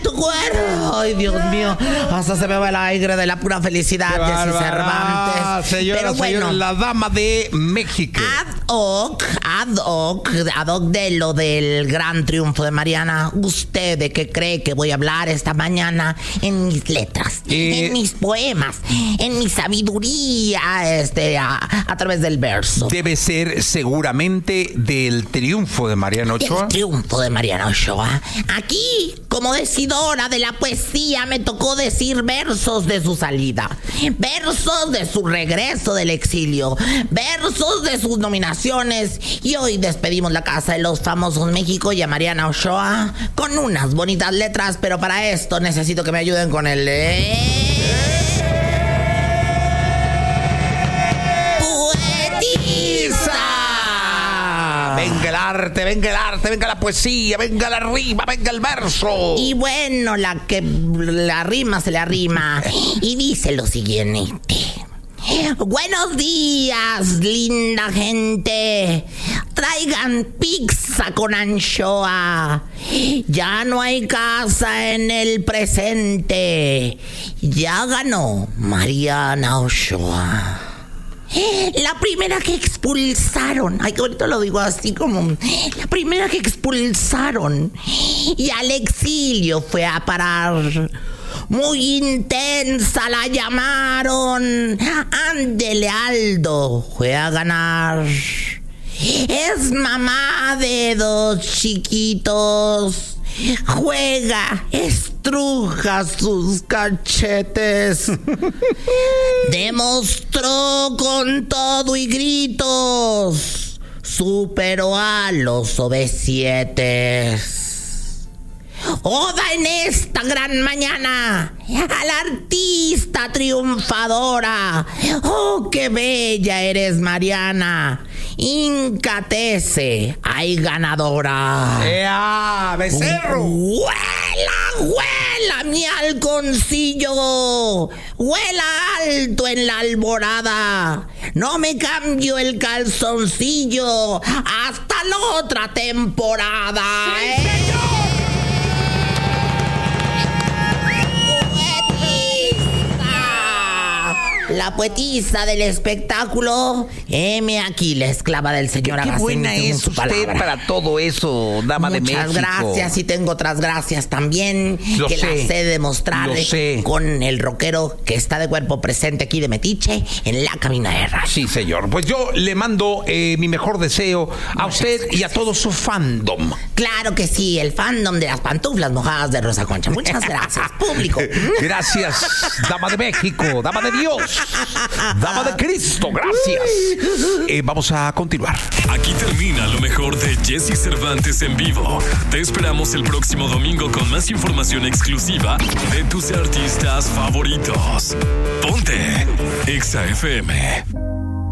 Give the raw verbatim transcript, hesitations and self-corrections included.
tu cuerpo. Ay, Dios mío, hasta se me va el aire de la pura felicidad, Jessy Cervantes. Señora, Pero bueno, señora, la dama de México. Ad hoc, ad hoc, ad hoc de lo del gran triunfo de Mariana. ¿Usted de qué cree que voy a hablar esta mañana? En mis letras, eh, en mis poemas, en mi sabiduría, este, a, a través del verso. Debe ser seguramente del triunfo de Mariana Ochoa. El triunfo de Mariana Ochoa. Aquí, como decidora de la poesía, me tocó decir versos de su salida, versos de su regreso del exilio, versos de sus nominaciones. Y hoy despedimos la Casa de los Famosos México y a Mariana Ochoa con unas bonitas letras, pero para esto necesito que me ayuden con el... Eh... Venga el arte, venga el arte, venga la poesía, venga la rima, venga el verso. Y bueno, la que la rima se le arrima y dice lo siguiente. Buenos días, linda gente. Traigan pizza con anchoa. Ya no hay casa en el presente. Ya ganó Mariana Ochoa. La primera que expulsaron. Ay, que ahorita lo digo así como... La primera que expulsaron y al exilio fue a parar. Muy intensa la llamaron. Ándele, Aldo, fue a ganar. Es mamá de dos chiquitos. Juega, estruja sus cachetes. Demostró con todo y gritos. Superó a los obesietes. Oda en esta gran mañana a la artista triunfadora. Oh, qué bella eres, Mariana. Incatece, ay ganadora. ¡Ea, becerro! ¡Huela, huela, mi halconcillo! ¡Huela alto en la alborada! No me cambio el calzoncillo hasta la otra temporada. ¡Sí, ¿eh? señor! La poetisa del espectáculo, heme aquí, la esclava del señor Qué, qué buena es usted para todo eso, dama de México. Muchas gracias, y tengo otras gracias también, lo que sé, las sé demostrarle con el rockero que está de cuerpo presente aquí de Metiche en la cabina de radio. Sí, señor. Pues yo le mando eh, mi mejor deseo a Muchas usted gracias. Y a todo su fandom. Claro que sí, el fandom de las pantuflas mojadas de Rosa Concha. Muchas gracias, público. Gracias, dama de México, dama de Dios. Dama de Cristo, gracias. Eh, vamos a continuar. Aquí termina lo mejor de Jessy Cervantes en vivo. Te esperamos el próximo domingo con más información exclusiva de tus artistas favoritos. Ponte Exa F M.